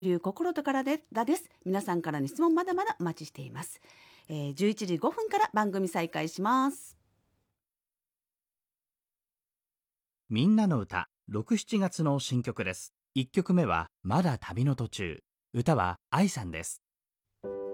いう心と体です。皆さんからの質問まだまだお待ちしています。11時5分から番組再開します。 みんなの歌6、7月の新曲です。1曲目はまだ旅の途中。歌は愛さんです。